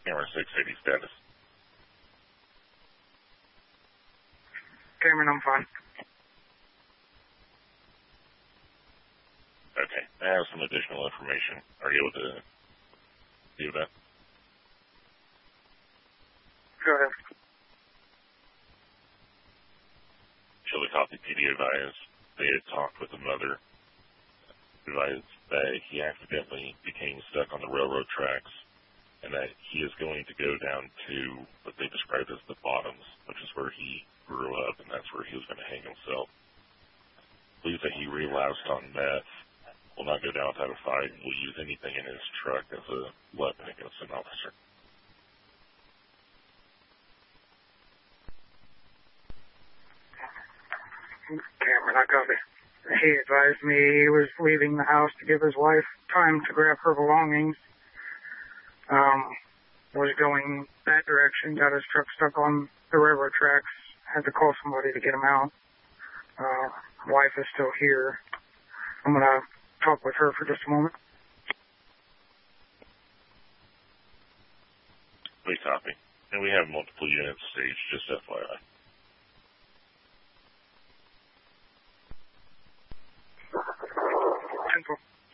Cameron 680 status. Cameron, I'm fine. Okay, I have some additional information. Are you able to do that? Go ahead. Chillicothe PD advised they had talked with the mother, advised that he accidentally became stuck on the railroad tracks and that he is going to go down to what they described as the bottoms, which is where he grew up, and that's where he was going to hang himself. Believes that he relapsed on meth, will not go down without a fight, and will use anything in his truck as a weapon against an officer. Cameron, I copy. He advised me he was leaving the house to give his wife time to grab her belongings. Was going that direction, got his truck stuck on the railroad tracks, had to call somebody to get him out. Wife is still here. I'm going to talk with her for just a moment. We copy. And we have multiple units staged, just FYI. Central.